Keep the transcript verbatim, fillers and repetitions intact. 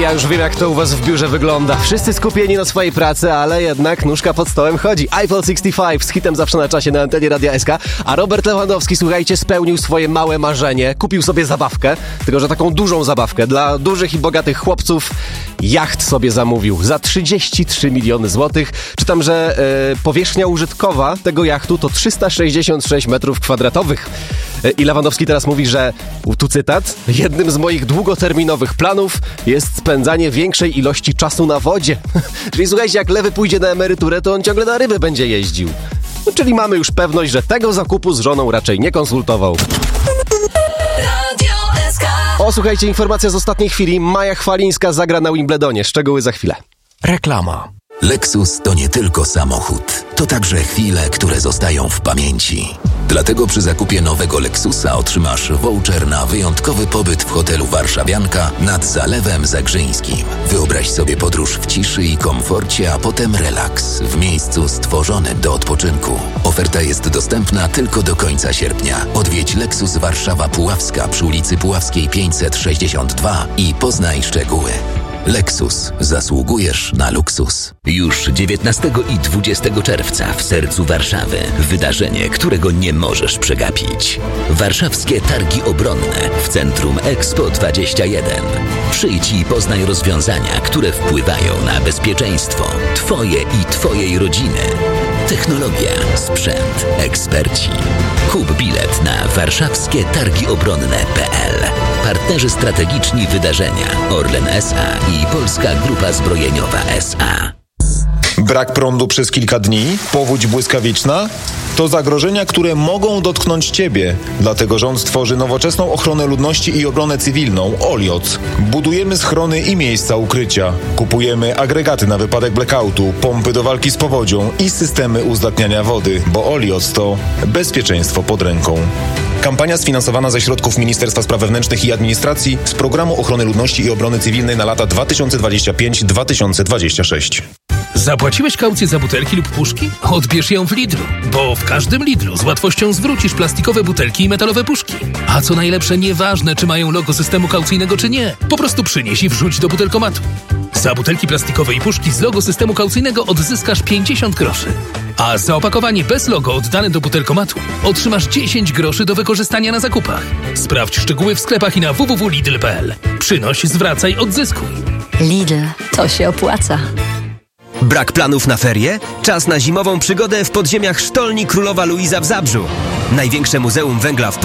ja już wiem, jak to u was w biurze wygląda. Wszyscy skupieni na swojej pracy, ale jednak nóżka pod stołem chodzi. Eiffel sześćdziesiąt pięć z hitem zawsze na czasie na antenie Radia S K. A Robert Lewandowski, słuchajcie, spełnił swoje małe marzenie. Kupił sobie zabawkę, tylko że taką dużą zabawkę. Dla dużych i bogatych chłopców jacht sobie zamówił za trzydzieści trzy miliony złotych. Czytam, że e, powierzchnia użytkowa tego jachtu to trzysta sześćdziesiąt sześć metrów kwadratowych. E, I Lewandowski teraz mówi, że, tu cytat, jednym z moich długoterminowych planów jest spędzanie większej ilości czasu na wodzie. Czyli słuchajcie, jak Lewy pójdzie na emeryturę, to on ciągle na ryby będzie jeździł. No, czyli mamy już pewność, że tego zakupu z żoną raczej nie konsultował. O, słuchajcie, informacja z ostatniej chwili. Maja Chwalińska zagra na Wimbledonie. Szczegóły za chwilę. Reklama. Lexus to nie tylko samochód, to także chwile, które zostają w pamięci. Dlatego przy zakupie nowego Lexusa otrzymasz voucher na wyjątkowy pobyt w hotelu Warszawianka nad Zalewem Zagrzyńskim. Wyobraź sobie podróż w ciszy i komforcie, a potem relaks w miejscu stworzonym do odpoczynku. Oferta jest dostępna tylko do końca sierpnia. Odwiedź Lexus Warszawa Puławska przy ulicy Puławskiej pięćset sześćdziesiąt dwa i poznaj szczegóły. Lexus. Zasługujesz na luksus. Już dziewiętnastego i dwudziestego czerwca w sercu Warszawy. Wydarzenie, którego nie możesz przegapić. Warszawskie Targi Obronne w Centrum Expo dwadzieścia jeden. Przyjdź i poznaj rozwiązania, które wpływają na bezpieczeństwo Twoje i Twojej rodziny. Technologia, sprzęt, eksperci. Kup bilet na warszawskie targi obronne kropka p l. Partnerzy strategiczni wydarzenia Orlen S A i Polska Grupa Zbrojeniowa S A. Brak prądu przez kilka dni? Powódź błyskawiczna? To zagrożenia, które mogą dotknąć Ciebie. Dlatego rząd tworzy nowoczesną ochronę ludności i obronę cywilną OLIOC. Budujemy schrony i miejsca ukrycia. Kupujemy agregaty na wypadek blackoutu, pompy do walki z powodzią i systemy uzdatniania wody, bo OLIOC to bezpieczeństwo pod ręką. Kampania sfinansowana ze środków Ministerstwa Spraw Wewnętrznych i Administracji z Programu Ochrony Ludności i Obrony Cywilnej na lata dwa tysiące dwudziesty piąty do dwa tysiące dwudziestego szóstego. Zapłaciłeś kaucję za butelki lub puszki? Odbierz ją w Lidlu, bo w każdym Lidlu z łatwością zwrócisz plastikowe butelki i metalowe puszki. A co najlepsze, nieważne, czy mają logo systemu kaucyjnego, czy nie. Po prostu przynieś i wrzuć do butelkomatu. Za butelki plastikowe i puszki z logo systemu kaucyjnego odzyskasz pięćdziesiąt groszy. A za opakowanie bez logo oddane do butelkomatu otrzymasz dziesięć groszy do wykorzystania na zakupach. Sprawdź szczegóły w sklepach i na w w w kropka lidl kropka p l. Przynoś, zwracaj, odzyskuj. Lidl, to się opłaca. Brak planów na ferie? Czas na zimową przygodę w podziemiach Sztolni Królowa Luiza w Zabrzu. Największe muzeum węgla w